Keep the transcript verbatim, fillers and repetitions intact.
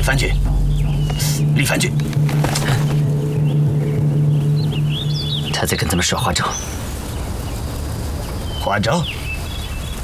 番君，李番君， 他在跟咱们耍花招。 花招？